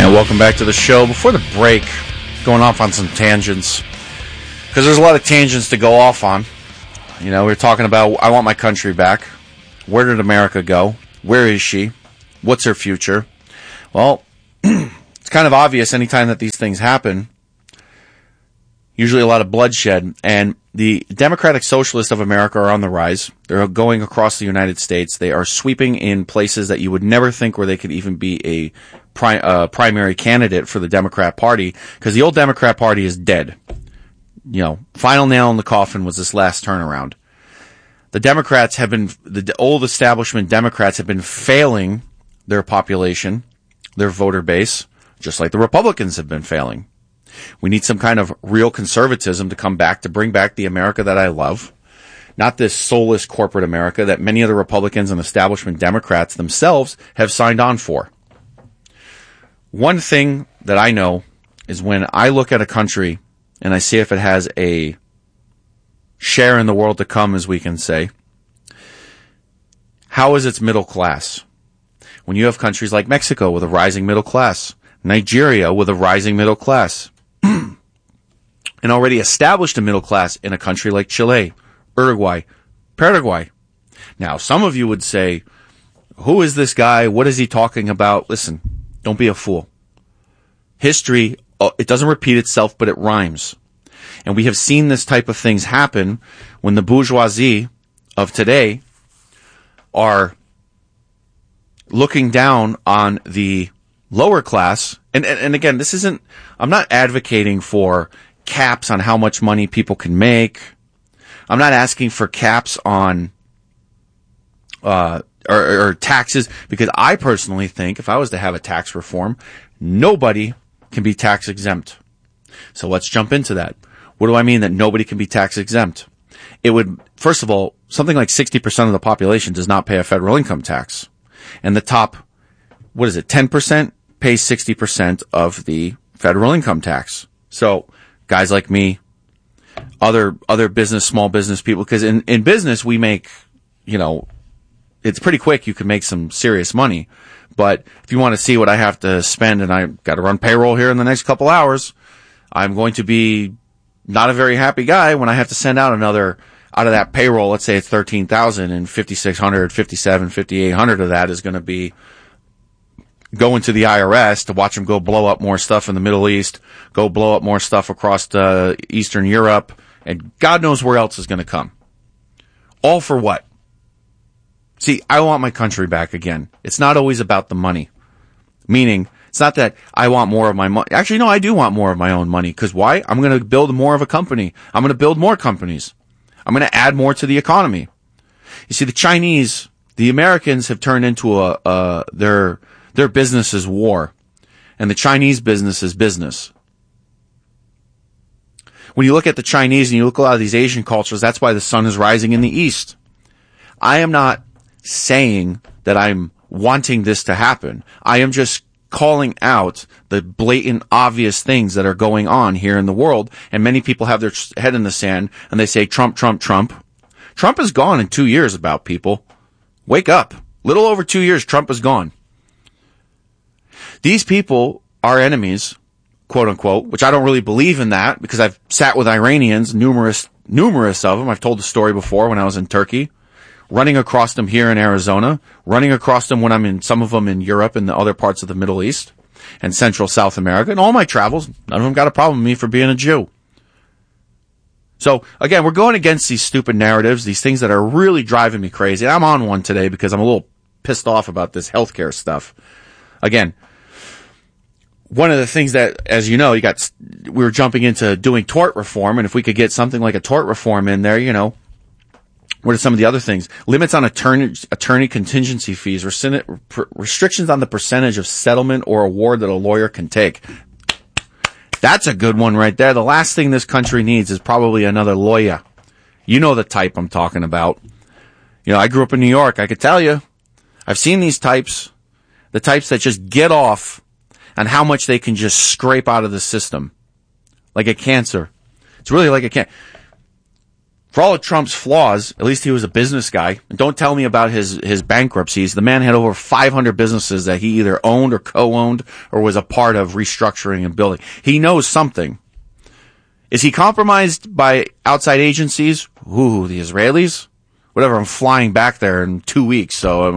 And welcome back to the show. Before the break, going off on some tangents, because there's a lot of tangents to go off on. You know, we were talking about, I want my country back. Where did America go? Where is she? What's her future? Well, it's kind of obvious anytime that these things happen. Usually a lot of bloodshed. And the Democratic Socialists of America are on the rise. They're going across the United States. They are sweeping in places that you would never think where they could even be a primary candidate for the Democrat Party, because the old Democrat Party is dead. You know, final nail in the coffin was this last turnaround. The Democrats have been, the old establishment Democrats have been failing their population, their voter base, just like the Republicans have been failing. We need some kind of real conservatism to come back, to bring back the America that I love. Not this soulless corporate America that many of the Republicans and establishment Democrats themselves have signed on for. One thing that I know is when I look at a country and I see if it has a share in the world to come, as we can say, how is its middle class? When you have countries like Mexico with a rising middle class, Nigeria with a rising middle class, and already established a middle class in a country like Chile, Uruguay, Paraguay. Now, some of you would say, who is this guy? What is he talking about? Listen, don't be a fool. History, it doesn't repeat itself, but it rhymes. And we have seen this type of things happen when the bourgeoisie of today are looking down on the lower class. And again, this isn't, I'm not advocating for caps on how much money people can make. I'm not asking for caps on, or taxes, because I personally think if I was to have a tax reform, nobody can be tax exempt. So let's jump into that. What do I mean that nobody can be tax exempt? It would, first of all, something like 60% of the population does not pay a federal income tax. And the top, 10% pays 60% of the federal income tax. So guys like me, other business, small business people, because in business we make, you know, it's pretty quick. You can make some serious money. But if you want to see what I have to spend, and I got to run payroll here in the next couple hours, I'm going to be not a very happy guy when I have to send out another, out of that payroll, let's say it's 13,000 and 5,600, 57, 5,800 of that is going to be going to the IRS to watch them go blow up more stuff in the Middle East, go blow up more stuff across Eastern Europe, and God knows where else is going to come. All for what? See, I want my country back again. It's not always about the money. Meaning, it's not that I want more of my money. Actually, no, I do want more of my own money. Because why? I'm going to build more of a company. I'm going to build more companies. I'm going to add more to the economy. You see, the Chinese, the Americans have turned into their business is war. And the Chinese business is business. When you look at the Chinese and you look at a lot of these Asian cultures, that's why the sun is rising in the East. I am not saying that I'm wanting this to happen. I am just calling out the blatant, obvious things that are going on here in the world. And many people have their head in the sand and they say, Trump, Trump, Trump. Trump is gone in 2 years, about people. Wake up. Little over 2 years, Trump is gone. These people are enemies, quote unquote, which I don't really believe in that, because I've sat with Iranians, numerous of them. I've told the story before when I was in Turkey. Running across them here in Arizona, running across them when I'm in some of them in Europe and the other parts of the Middle East and Central South America. And all my travels, none of them got a problem with me for being a Jew. So again, we're going against these stupid narratives, these things that are really driving me crazy. I'm on one today because I'm a little pissed off about this healthcare stuff. Again, one of the things that, as you know, we were jumping into doing tort reform, and if we could get something like a tort reform in there, you know, what are some of the other things? Limits on attorney contingency fees, restrictions on the percentage of settlement or award that a lawyer can take. That's a good one right there. The last thing this country needs is probably another lawyer. You know the type I'm talking about. You know, I grew up in New York. I could tell you. I've seen these types. The types that just get off on how much they can just scrape out of the system. Like a cancer. It's really like a cancer. For all of Trump's flaws, at least he was a business guy. And don't tell me about his bankruptcies. The man had over 500 businesses that he either owned or co-owned or was a part of restructuring and building. He knows something. Is he compromised by outside agencies? Ooh, the Israelis? Whatever, I'm flying back there in 2 weeks, so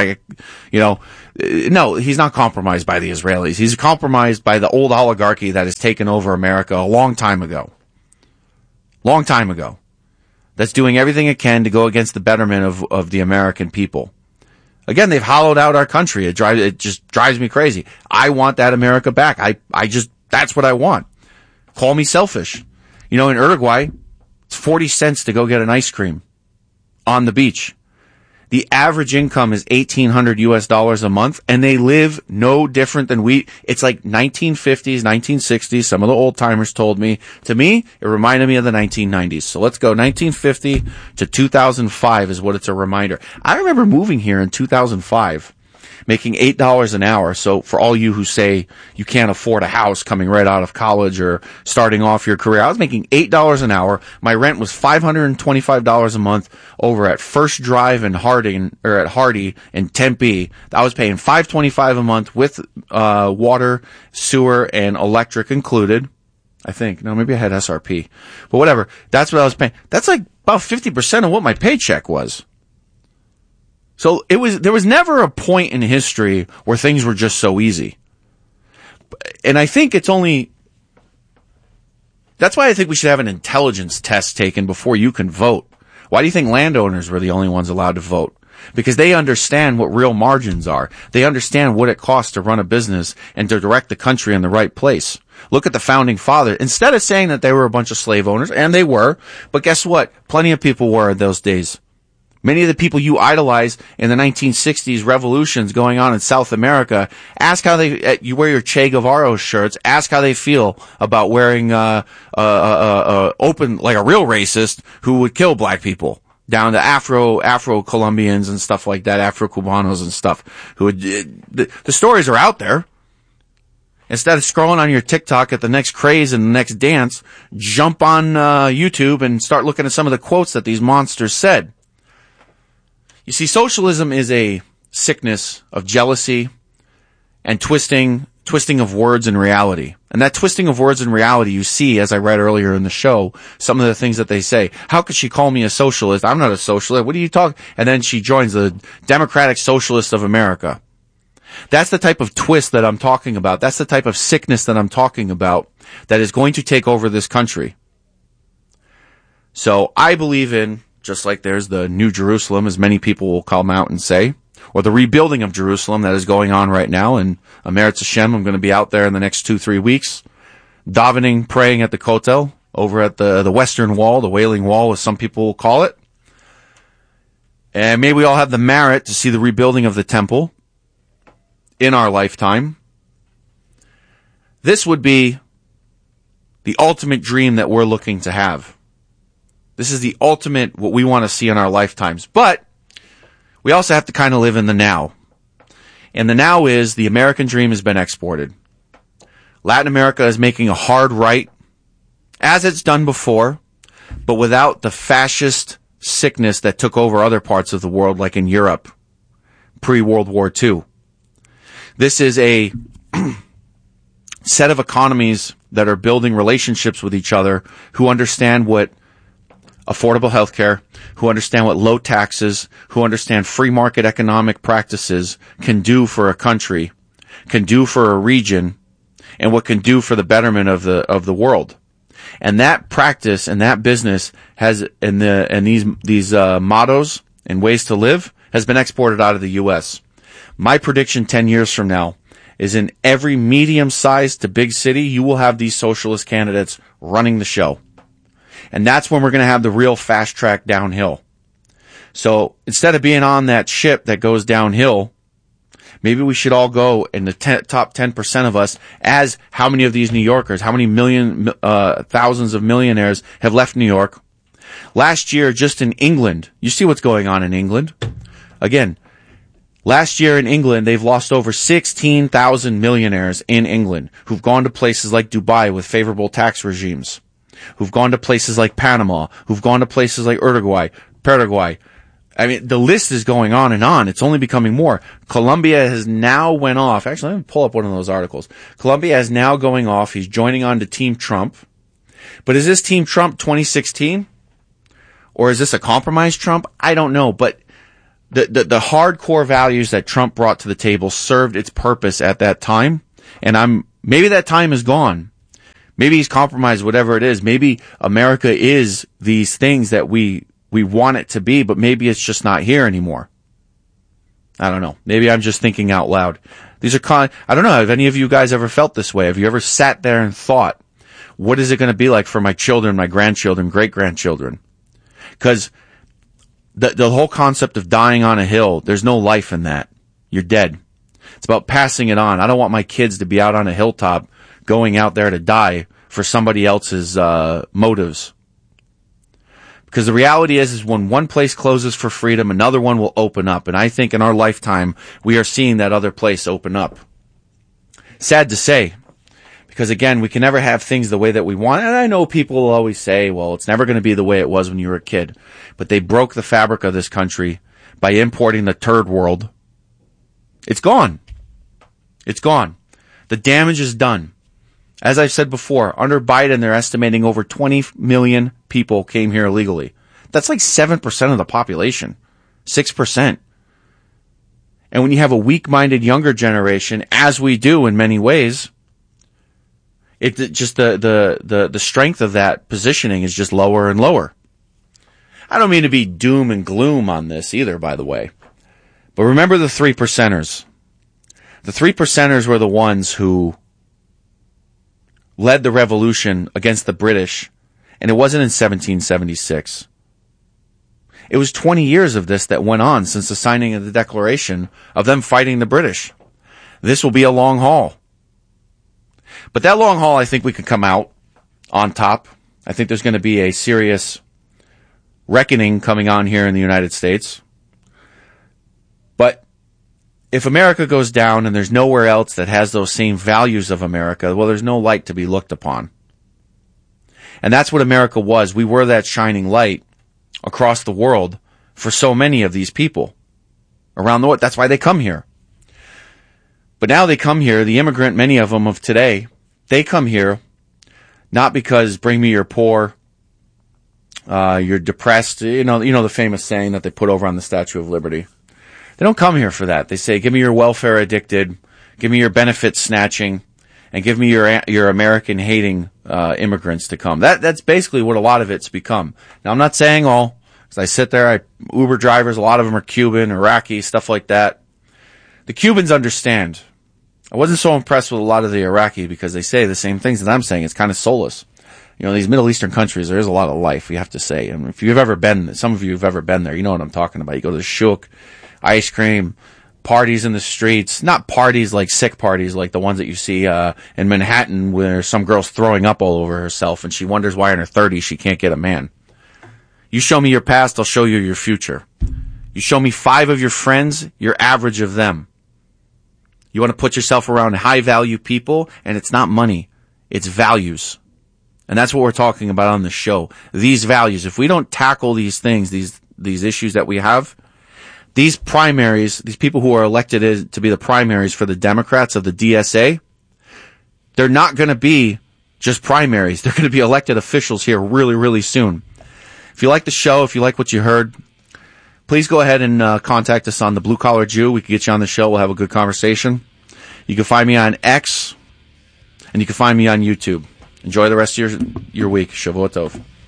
no, he's not compromised by the Israelis. He's compromised by the old oligarchy that has taken over America a long time ago. Long time ago. That's doing everything it can to go against the betterment of the American people. Again, they've hollowed out our country. It just drives me crazy. I want that America back. That's what I want. Call me selfish. In Uruguay, it's 40 cents to go get an ice cream on the beach. The average income is $1,800 a month, and they live no different than we. It's like 1950s, 1960s. Some of the old timers told me. To me, it reminded me of the 1990s. So let's go 1950 to 2005 is what it's a reminder. I remember moving here in 2005, making $8 an hour. So for all you who say you can't afford a house coming right out of college or starting off your career, I was making $8 an hour. My rent was $525 a month over at First Drive in Hardy in Tempe. I was paying $525 a month with water, sewer, and electric included. I think. No, maybe I had SRP. But whatever. That's what I was paying. That's like about 50% of what my paycheck was. So there was never a point in history where things were just so easy. And I think that's why I think we should have an intelligence test taken before you can vote. Why do you think landowners were the only ones allowed to vote? Because they understand what real margins are. They understand what it costs to run a business and to direct the country in the right place. Look at the founding fathers. Instead of saying that they were a bunch of slave owners, and they were, but guess what? Plenty of people were in those days. Many of the people you idolize in the 1960s revolutions going on in South America, ask how you wear your Che Guevara shirts, ask how they feel about wearing, open, like a real racist who would kill black people, down to Afro-Colombians and stuff like that, Afro-Cubanos and stuff, the stories are out there. Instead of scrolling on your TikTok at the next craze and the next dance, jump on, YouTube and start looking at some of the quotes that these monsters said. You see, socialism is a sickness of jealousy and twisting of words and reality. And that twisting of words and reality you see, as I read earlier in the show, some of the things that they say. How could she call me a socialist? I'm not a socialist. What are you talking? And then she joins the Democratic Socialists of America. That's the type of twist that I'm talking about. That's the type of sickness that I'm talking about that is going to take over this country. So I believe in, just like there's the New Jerusalem, as many people will come out and say, or the rebuilding of Jerusalem that is going on right now. And Eretz Hashem, I'm going to be out there in the next 2-3 weeks, davening, praying at the Kotel, over at the Western Wall, the Wailing Wall, as some people will call it. And may we all have the merit to see the rebuilding of the temple in our lifetime. This would be the ultimate dream that we're looking to have. This is the ultimate, what we want to see in our lifetimes. But we also have to kind of live in the now. And the now is the American dream has been exported. Latin America is making a hard right, as it's done before, but without the fascist sickness that took over other parts of the world, like in Europe, pre-World War II. This is a set of economies that are building relationships with each other, who understand what affordable healthcare, who understand what low taxes, who understand free market economic practices can do for a country, can do for a region, and what can do for the betterment of the world. And that practice and that business has, and these mottos and ways to live, has been exported out of the U.S. My prediction 10 years from now is in every medium-sized to big city, you will have these socialist candidates running the show. And that's when we're going to have the real fast track downhill. So instead of being on that ship that goes downhill, maybe we should all go in the top 10% of us, as how many of these New Yorkers, how many thousands of millionaires have left New York. Last year, just in England, you see what's going on in England. Again, last year in England, they've lost over 16,000 millionaires in England who've gone to places like Dubai with favorable tax regimes. who've gone to places like Panama, who've gone to places like Paraguay. I mean, the list is going on and on. It's only becoming more. Colombia has now went off. Actually, let me pull up one of those articles. Colombia is now going off. He's joining on to Team Trump. But is this Team Trump 2016? Or is this a compromised Trump? I don't know. But the hardcore values that Trump brought to the table served its purpose at that time. And maybe that time is gone. Maybe he's compromised, whatever it is. Maybe America is these things that we want it to be, but maybe it's just not here anymore. I don't know. Maybe I'm just thinking out loud. I don't know. Have any of you guys ever felt this way? Have you ever sat there and thought, what is it going to be like for my children, my grandchildren, great-grandchildren? Because the whole concept of dying on a hill, there's no life in that. You're dead. It's about passing it on. I don't want my kids to be out on a hilltop going out there to die for somebody else's motives. Because the reality is when one place closes for freedom, another one will open up. And I think in our lifetime, we are seeing that other place open up. Sad to say. Because again, we can never have things the way that we want. And I know people will always say, well, it's never going to be the way it was when you were a kid. But they broke the fabric of this country by importing the third world. It's gone. It's gone. The damage is done. As I've said before, under Biden, they're estimating over 20 million people came here illegally. That's like 7% of the population. 6%. And when you have a weak-minded younger generation, as we do in many ways, it just the strength of that positioning is just lower and lower. I don't mean to be doom and gloom on this either, by the way. But remember the 3%ers. The 3%ers were the ones who led the revolution against the British, and it wasn't in 1776. It was 20 years of this that went on since the signing of the Declaration of them fighting the British. This will be a long haul. But that long haul, I think we could come out on top. I think there's going to be a serious reckoning coming on here in the United States. But if America goes down and there's nowhere else that has those same values of America, well, there's no light to be looked upon. And that's what America was. We were that shining light across the world for so many of these people around the world. That's why they come here. But now they come here, the immigrant, many of them of today, they come here not because bring me your poor, you're depressed, you know the famous saying that they put over on the Statue of Liberty. They don't come here for that. They say, give me your welfare addicted, give me your benefit snatching, and give me your American hating immigrants to come. That's basically what a lot of it's become. Now, I'm not saying all, because I sit there, Uber drivers, a lot of them are Cuban, Iraqi, stuff like that. The Cubans understand. I wasn't so impressed with a lot of the Iraqi because they say the same things that I'm saying. It's kind of soulless. You know, these Middle Eastern countries, there is a lot of life, we have to say. And if you've ever been, some of you have ever been there, you know what I'm talking about. You go to the shuk, ice cream, parties in the streets, not parties like sick parties like the ones that you see in Manhattan where some girl's throwing up all over herself and she wonders why in her 30s she can't get a man. You show me your past, I'll show you your future. You show me 5 of your friends, you're average of them. You want to put yourself around high-value people, and it's not money. It's values. And that's what we're talking about on the show. These values. If we don't tackle these things, these issues that we have, these primaries, these people who are elected to be the primaries for the Democrats of the DSA, they're not going to be just primaries. They're going to be elected officials here really, really soon. If you like the show, if you like what you heard, please go ahead and contact us on the Blue Collar Jew. We can get you on the show. We'll have a good conversation. You can find me on X, and you can find me on YouTube. Enjoy the rest of your week. Shavua Tov.